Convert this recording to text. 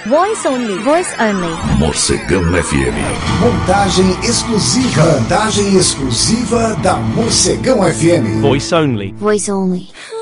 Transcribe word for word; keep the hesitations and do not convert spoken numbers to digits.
Voice only. Voice only. Morcegão F M. Montagem exclusiva. Montagem exclusiva da Morcegão F M. Voice only. Voice only.